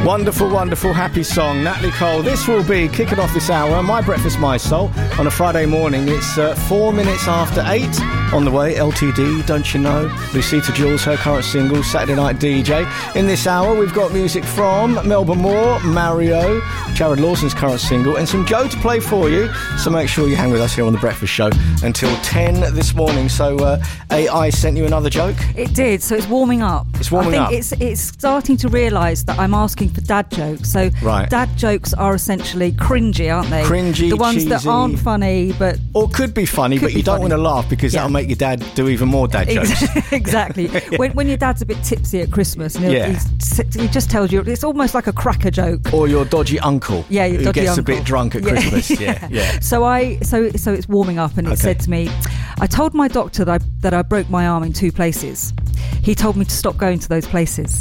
Wonderful, wonderful, happy song. Natalie Cole. This will be kicking off this hour. My Breakfast, My Soul on a Friday morning. It's 4 minutes after 8. On the way, LTD, Don't You Know? Lucita Jules, her current single, Saturday Night DJ. In this hour, we've got music from Melba Moore, Mario, Jared Lawson's current single, and some Joe to play for you. So make sure you hang with us here on The Breakfast Show until 10 this morning. So AI sent you another joke? It did, so it's warming up. It's warming up. I think it's starting to realise that I'm asking for dad jokes. So dad jokes are essentially cringy, aren't they? Cringy, the ones cheesy, that aren't funny, but... Or could be funny, but you don't want to laugh because that'll make your dad do even more dad jokes. Exactly. When your dad's a bit tipsy at Christmas and he just tells you, it's almost like a cracker joke. Or your dodgy uncle who gets a bit drunk at Christmas. Yeah. So it's warming up, and it said to me, I told my doctor that I broke my arm in 2 places. He told me to stop going to those places.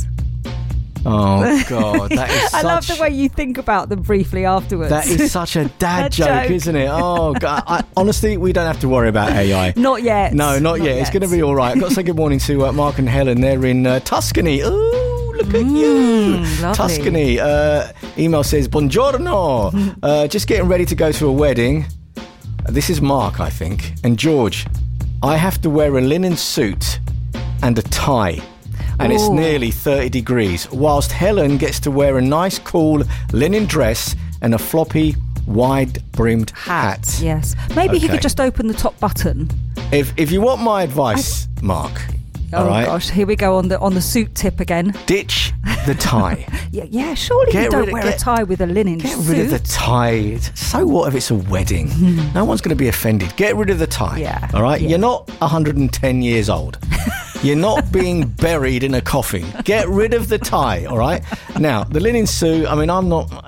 Oh, God, that is I love the way you think about them briefly afterwards. That is such a dad joke, isn't it? Oh, God. Honestly, we don't have to worry about AI. Not yet. No, not yet. It's going to be all right. I've got to say good morning to Mark and Helen. They're in Tuscany. Ooh, look at you. Lovely. Tuscany. Email says, Buongiorno. Just getting ready to go to a wedding. This is Mark, I think. And George, I have to wear a linen suit and a tie. And it's nearly 30 degrees, whilst Helen gets to wear a nice, cool linen dress and a floppy, wide-brimmed hat. Yes. Maybe he could just open the top button. If you want my advice, Mark, all right? Gosh, here we go on the suit tip again. Ditch the tie. Yeah, surely you don't wear a tie with a linen suit. Get rid of the tie. So what if it's a wedding? No one's going to be offended. Get rid of the tie. Yeah. All right? Yeah. You're not 110 years old. You're not being buried in a coffin. Get rid of the tie, all right? Now, the linen suit, I mean, I'm not...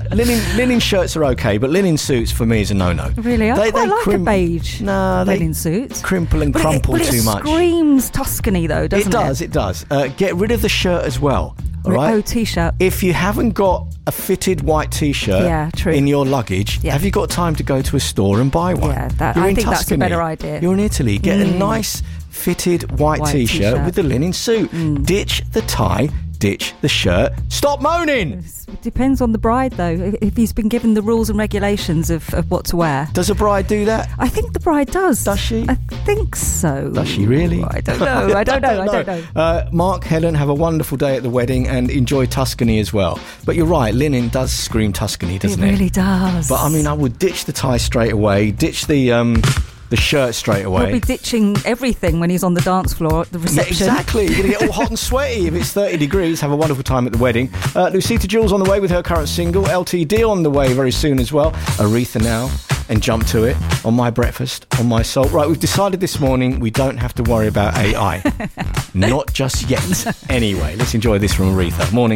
Linen shirts are okay, but linen suits for me is a no-no. Really? I quite like a beige linen suit. Crimple and crumple too much. It screams Tuscany, though, doesn't it? It does. Get rid of the shirt as well, all right? Oh, T-shirt. If you haven't got a fitted white T-shirt in your luggage, have you got time to go to a store and buy one? Yeah, I think that's a better idea. You're in Italy. Get a nice fitted white T-shirt with the linen suit. Ditch the tie, ditch the shirt. Stop moaning! It depends on the bride, though. If he's been given the rules and regulations of what to wear. Does a bride do that? I think the bride does. Does she? I think so. Does she really? I don't know. I don't know. Mark, Helen, have a wonderful day at the wedding and enjoy Tuscany as well. But you're right, linen does scream Tuscany, doesn't it? It really does. But I mean, I would ditch the tie straight away, ditch the shirt straight away. He'll be ditching everything when he's on the dance floor at the reception. Yeah, exactly. You're going to get all hot and sweaty if it's 30 degrees. Have a wonderful time at the wedding. Lucita Jules on the way with her current single. LTD on the way very soon as well. Aretha now. And Jump to It on My Breakfast, on My Soul. Right, we've decided this morning we don't have to worry about AI. Not just yet. Anyway, let's enjoy this from Aretha. Morning.